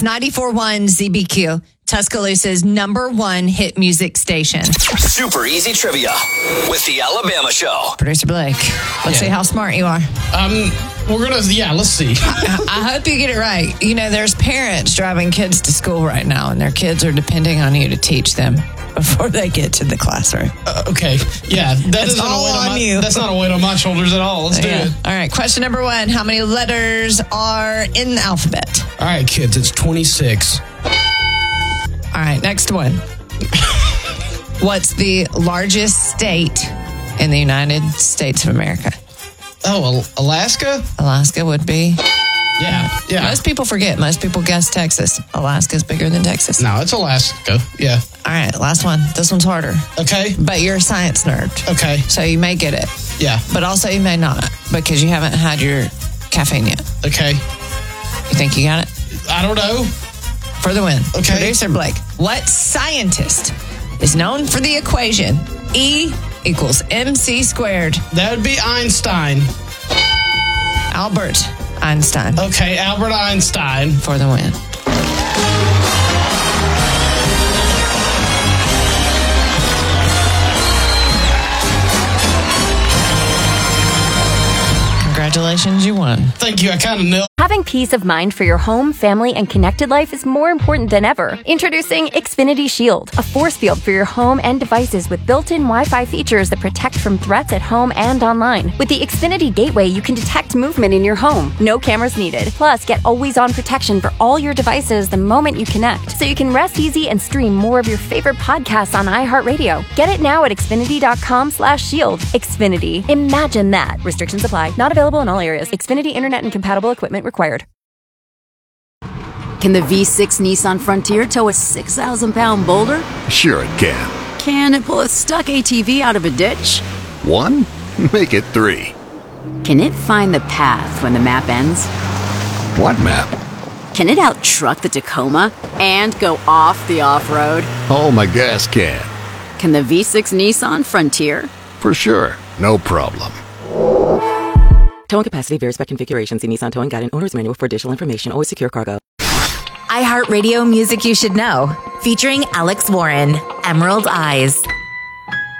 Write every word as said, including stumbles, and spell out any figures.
It's ninety-four point one Z B Q, Tuscaloosa's number one hit music station. Super easy trivia with the Alabama Show. Producer Blake, let's Yeah. see how smart you are. Um, we're gonna, yeah, let's see. I hope you get it right. You know, there's parents driving kids to school right now, and their kids are depending on you to teach them before they get to the classroom. Uh, okay, yeah, that It's isn't all a weight on, on my, you. That's not a weight on my shoulders at all. Let's do Yeah. it. All right, question number one. How many letters are in the alphabet? All right, kids, it's twenty-six. All right, next one. What's the largest state in the United States of America? Oh, Al- Alaska? Alaska would be. Yeah, yeah. Most people forget. Most people guess Texas. Alaska's bigger than Texas. No, it's Alaska. Yeah. All right, last one. This one's harder. Okay. But you're a science nerd. Okay. So you may get it. Yeah. But also you may not because you haven't had your caffeine yet. Okay. You think you got it? I don't know. For the win. Okay. Producer Blake, what scientist is known for the equation E equals mc squared? That would be Einstein. Albert Einstein. Okay, Albert Einstein. For the win. Congratulations, you won. Thank you. I kind of nailed. Having peace of mind for your home, family, and connected life is more important than ever. Introducing Xfinity Shield, a force field for your home and devices with built-in Wi-Fi features that protect from threats at home and online. With the Xfinity Gateway, you can detect movement in your home. No cameras needed. Plus, get always-on protection for all your devices the moment you connect, so you can rest easy and stream more of your favorite podcasts on iHeartRadio. Get it now at Xfinity.com slash shield. Xfinity. Imagine that. Restrictions apply. Not available in all areas. Xfinity Internet and compatible equipment required. Can the V six Nissan Frontier tow a six thousand pound boulder? Sure it can. Can it pull a stuck A T V out of a ditch? One? Make it three. Can it find the path when the map ends? What map? Can it out-truck the Tacoma and go off the off-road? Oh, my gas can. Can the V six Nissan Frontier? For sure. No problem. Towing capacity varies by configuration. See Nissan Towing Guide and Owner's Manual for additional information. Always secure cargo. iHeartRadio Music You Should Know, featuring Alex Warren, Emerald Eyes.